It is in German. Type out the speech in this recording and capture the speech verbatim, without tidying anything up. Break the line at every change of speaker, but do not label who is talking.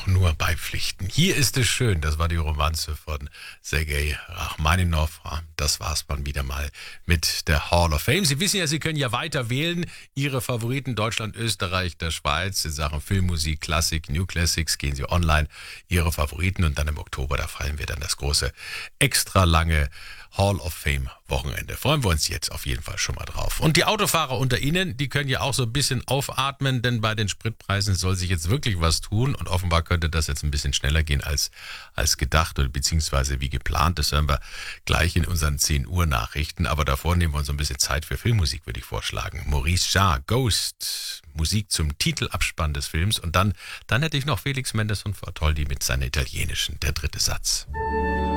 auch nur beipflichten. Hier ist es schön, das war die Romanze von Sergei Rachmaninow. Das war's dann wieder mal mit der Hall of Fame. Sie wissen ja, Sie können ja weiter wählen. Ihre Favoriten Deutschland, Österreich, der Schweiz in Sachen Filmmusik, Klassik, New Classics. Gehen Sie online, Ihre Favoriten, und dann im Oktober, da feiern wir dann das große, extra lange Hall of Fame Wochenende. Freuen wir uns jetzt auf jeden Fall schon mal drauf. Und die Autofahrer unter Ihnen, die können ja auch so ein bisschen aufatmen, denn bei den Spritpreisen soll sich jetzt wirklich was tun, und offenbar könnte das jetzt ein bisschen schneller gehen als, als gedacht oder beziehungsweise wie geplant. Das hören wir gleich in unseren zehn Uhr Nachrichten, aber davor nehmen wir uns ein bisschen Zeit für Filmmusik, würde ich vorschlagen. Maurice Jarre, Ghost, Musik zum Titelabspann des Films, und dann, dann hätte ich noch Felix Mendelssohn Bartholdy mit seiner italienischen, der dritte Satz.